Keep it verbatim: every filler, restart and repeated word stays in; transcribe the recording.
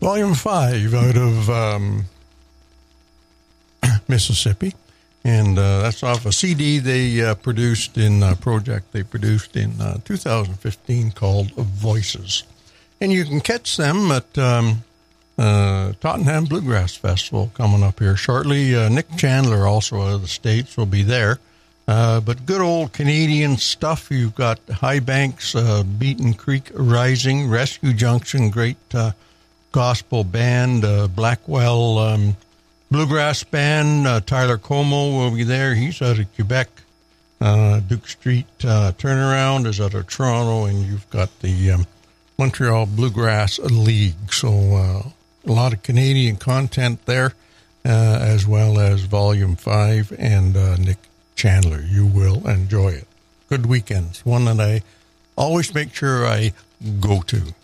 Volume five out of um, Mississippi. And uh, that's off a C D they uh, produced in a project they produced in uh, two thousand fifteen called Voices. And you can catch them at um, uh, Tottenham Bluegrass Festival coming up here shortly. Uh, Nick Chandler, also out of the States, will be there. Uh, but good old Canadian stuff. You've got High Banks, uh, Beaten Creek Rising, Rescue Junction, great uh, gospel band, uh, Blackwell um, Bluegrass Band. uh, Tyler Como will be there. He's out of Quebec. Uh, Duke Street uh, Turnaround is out of Toronto, and you've got the um, Montreal Bluegrass League. So uh, a lot of Canadian content there, uh, as well as Volume five and uh, Nick Chandler. You will enjoy it. Good weekends. One that I always make sure I go to.